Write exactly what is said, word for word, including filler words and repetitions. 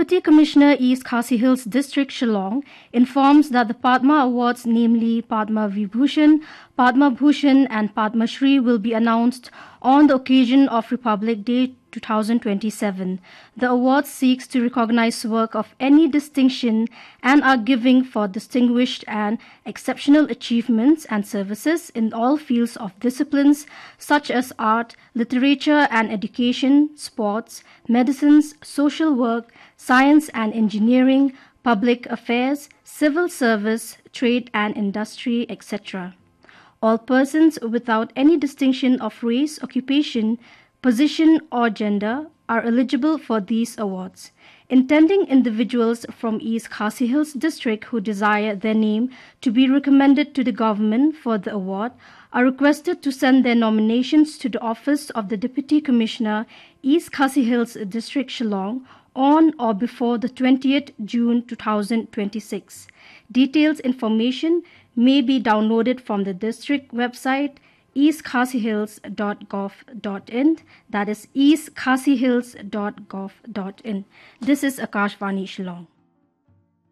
Deputy Commissioner, East Khasi Hills District, Shillong, informs that the Padma Awards, namely Padma Vibhushan, Padma Bhushan and Padma Shri, will be announced on the occasion of Republic Day twenty twenty-seven. The award seeks to recognize work of any distinction and are giving for distinguished and exceptional achievements and services in all fields of disciplines such as art, literature and education, sports, medicines, social work, science and engineering, public affairs, civil service, trade and industry, et cetera. All persons without any distinction of race, occupation, position or gender are eligible for these awards. Intending individuals from East Khasi Hills District who desire their name to be recommended to the government for the award are requested to send their nominations to the office of the Deputy Commissioner, East Khasi Hills District, Shillong, on or before the twentieth of June two thousand twenty-six. Details information may be downloaded from the district website east khasi hills dot gov dot in, that is east khasi hills dot gov dot in. This is Akashvani Shillong.